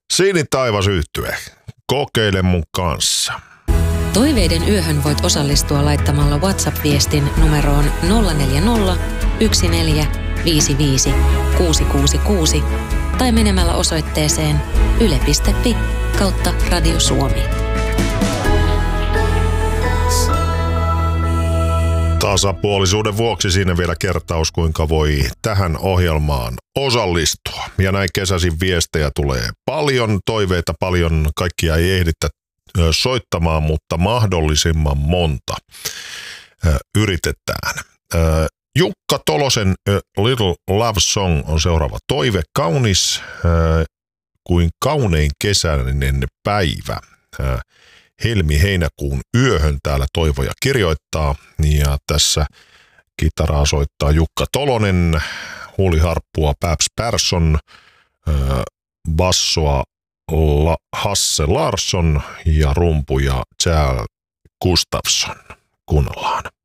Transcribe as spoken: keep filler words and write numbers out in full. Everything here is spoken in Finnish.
Siinitaivas yhtye. Kokeile mun kanssa. Toiveiden yöhön voit osallistua laittamalla WhatsApp-viestin numeroon nolla neljä nolla, yksi neljä, viisi viisi, kuusi kuusi kuusi tai menemällä osoitteeseen yle piste fi kautta Radio Suomi. Tasapuolisuuden vuoksi siinä vielä kertaus, kuinka voi tähän ohjelmaan osallistua. Ja näin kesäisin viestejä tulee paljon, toiveita paljon, kaikkia ei ehditä soittamaan, mutta mahdollisimman monta yritetään. Jukka Tolosen Little Love Song on seuraava toive. Kaunis kuin kaunein kesäinen päivä. Helmi-heinäkuun yöhön täällä toivoja kirjoittaa. Ja tässä kitaraa soittaa Jukka Tolonen, huuliharppua Babs Persson, bassoa La- Hasse Larsson ja rumpuja Charles Gustafsson. Kuunnellaan.